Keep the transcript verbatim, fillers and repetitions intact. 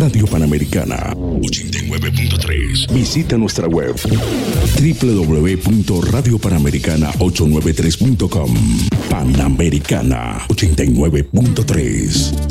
Radio Panamericana ochenta y nueve punto tres. Visita nuestra web doble u doble u doble u punto radio panamericana ochocientos noventa y tres punto com. Panamericana ochenta y nueve punto tres.